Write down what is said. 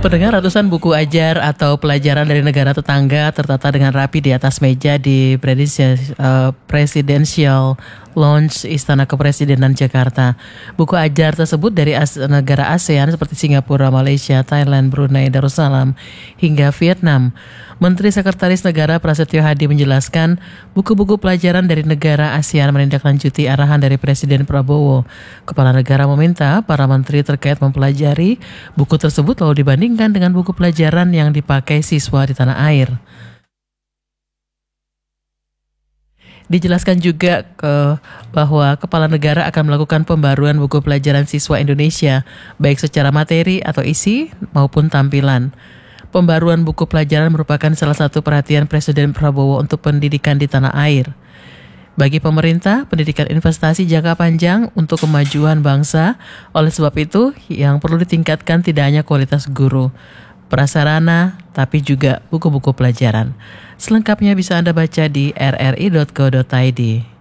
Pendengar, ratusan buku ajar atau pelajaran dari negara tetangga tertata dengan rapi di atas meja di Presidential Lounge Istana Kepresidenan Jakarta. Buku ajar tersebut dari negara ASEAN seperti Singapura, Malaysia, Thailand, Brunei Darussalam, hingga Vietnam. Menteri Sekretaris Negara Prasetyo Hadi menjelaskan, buku-buku pelajaran dari negara ASEAN menindaklanjuti arahan dari Presiden Prabowo. Kepala negara meminta para menteri terkait mempelajari buku tersebut lalu dibandingkan dengan buku pelajaran yang dipakai siswa di tanah air. Dijelaskan juga bahwa kepala negara akan melakukan pembaruan buku pelajaran siswa Indonesia, baik secara materi atau isi maupun tampilan. Pembaruan buku pelajaran merupakan salah satu perhatian Presiden Prabowo untuk pendidikan di tanah air. Bagi pemerintah, pendidikan investasi jangka panjang untuk kemajuan bangsa. Oleh sebab itu, yang perlu ditingkatkan tidak hanya kualitas guru, prasarana, tapi juga buku-buku pelajaran. Selengkapnya bisa Anda baca di rri.co.id.